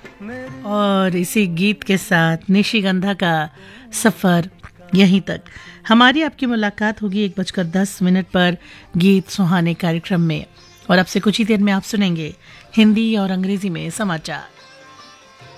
और इसी गीत के साथ निशिगंधा का सफ़र यहीं तक। हमारी आपकी मुलाकात होगी 1:10 पर गीत सुहाने कार्यक्रम में, और अब से कुछ ही देर में आप सुनेंगे हिंदी और अंग्रेजी में समाचार।